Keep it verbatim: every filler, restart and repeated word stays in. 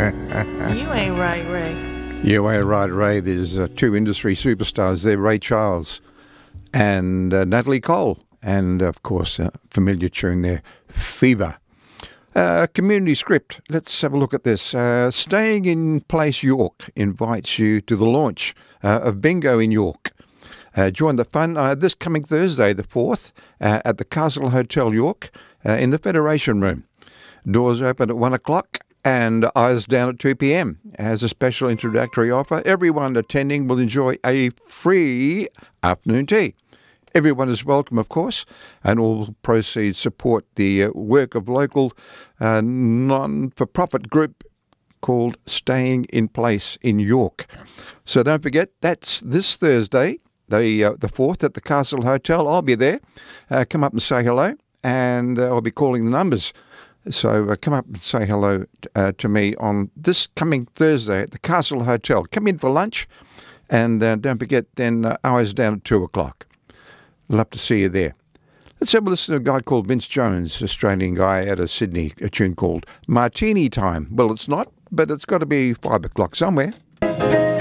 You ain't right, Ray. You ain't right, Ray. There's uh, two industry superstars there, Ray Charles and uh, Natalie Cole. And, of course, a familiar tune there, Fever. Uh, community script. Let's have a look at this. Uh, Staying in Place York invites you to the launch uh, of Bingo in York. Uh, join the fun uh, this coming Thursday, the fourth, uh, at the Castle Hotel York uh, in the Federation Room. Doors open at one o'clock and eyes down at two p.m. As a special introductory offer, everyone attending will enjoy a free afternoon tea. Everyone is welcome, of course, and all proceeds support the uh, work of local uh, non-for-profit group called Staying in Place in York. So don't forget, that's this Thursday, the uh, the fourth, at the Castle Hotel. I'll be there. Uh, come up and say hello, and uh, I'll be calling the numbers. So uh, come up and say hello uh, to me on this coming Thursday at the Castle Hotel. Come in for lunch, and uh, don't forget, then uh, hours down at two o'clock. Love to see you there. Let's have a listen to a guy called Vince Jones, Australian guy out of Sydney, a tune called Martini Time. Well, it's not, but it's got to be five o'clock somewhere.